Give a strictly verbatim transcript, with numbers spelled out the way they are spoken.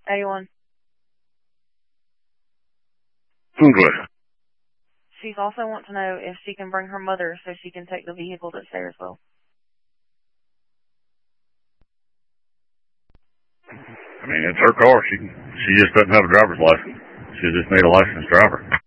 eighty-one. Okay. She's also want to know if she can bring her mother so she can take the vehicle that's there as well. I mean, it's her car. She she just doesn't have a driver's license. She just need a licensed driver.